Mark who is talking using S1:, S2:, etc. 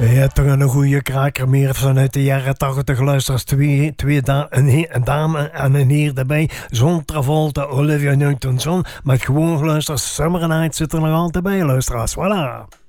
S1: Ja, toch een goede kraker meer vanuit de jaren 80. Luisteraars, een dame en een heer erbij. John Travolta, Olivia Newton-John. Maar gewoon luisteraars, Summer Night zit er nog altijd bij, luisteraars. Voilà.